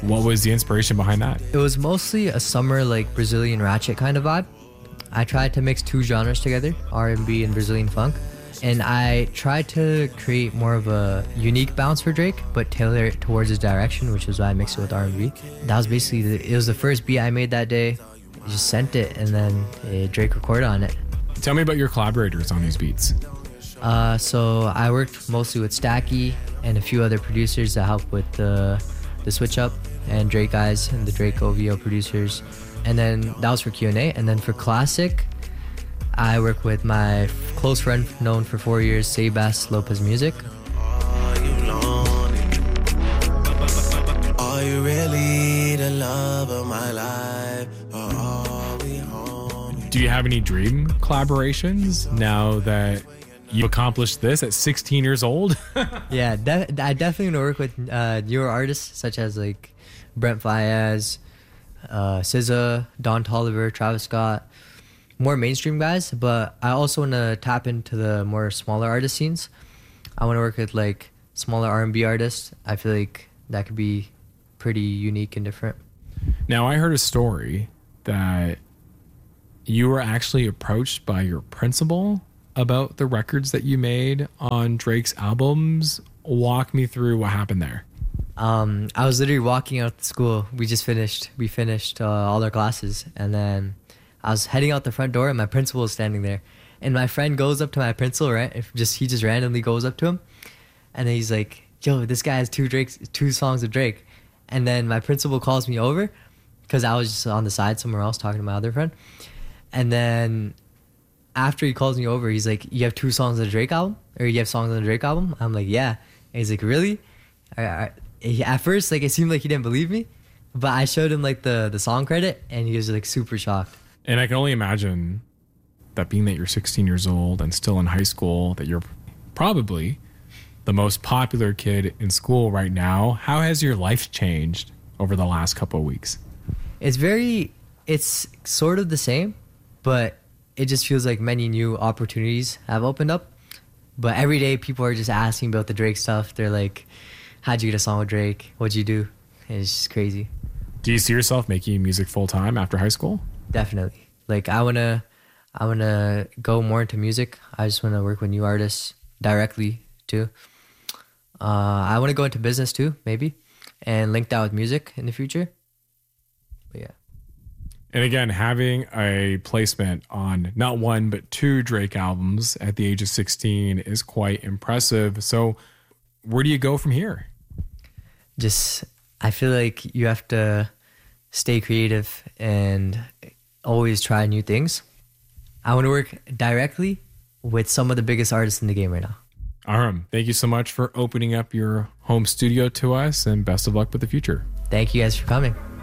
What was the inspiration behind that? It was mostly a summer like Brazilian ratchet kind of vibe. I tried to mix two genres together, R&B and Brazilian funk. And I tried to create more of a unique bounce for Drake, but tailor it towards his direction, which is why I mixed it with R&B. That was basically, it was the first beat I made that day. I just sent it, and then Drake recorded on it. Tell me about your collaborators on these beats. So I worked mostly with Stacky and a few other producers that helped with the switch up, and Drake guys and the Drake OVO producers. And then that was for Q&A. And then for Classic, I work with my close friend known for 4 years, Sebas Lopez Music. Are you really the love of my life? Do you have any dream collaborations now that you accomplished this at 16 years old? Yeah, I definitely want to work with newer artists such as like Brent Faiyaz, SZA, Don Toliver, Travis Scott. More mainstream guys, but I also want to tap into the more smaller artist scenes. I want to work with like smaller R&B artists. I feel like that could be pretty unique and different. Now, I heard a story that you were actually approached by your principal about the records that you made on Drake's albums. Walk me through what happened there. I was literally walking out of school. We finished all our classes, and then I was heading out the front door, and my principal was standing there. And my friend goes up to my principal, right? He just randomly goes up to him, and then he's like, "Yo, this guy has two songs of Drake." And then my principal calls me over because I was just on the side somewhere else talking to my other friend. And then after he calls me over, he's like, "You have two songs on the Drake album, or you have songs on the Drake album?" I'm like, "Yeah." And he's like, "Really?" At first, like, it seemed like he didn't believe me, but I showed him like the song credit, and he was like super shocked. And I can only imagine that being that you're 16 years old and still in high school, that you're probably the most popular kid in school right now. How has your life changed over the last couple of weeks? It's sort of the same, but it just feels like many new opportunities have opened up. But every day people are just asking about the Drake stuff. They're like, "How'd you get a song with Drake? What'd you do?" And it's just crazy. Do you see yourself making music full time after high school? Definitely. Like, I wanna go more into music. I just wanna work with new artists directly too. I wanna go into business too, maybe, and link that with music in the future. But yeah. And again, having a placement on not one, but two Drake albums at the age of 16 is quite impressive. So where do you go from here? I feel like you have to stay creative and always try new things. I want to work directly with some of the biggest artists in the game right now. Aram, thank you so much for opening up your home studio to us, and best of luck with the future. Thank you guys for coming.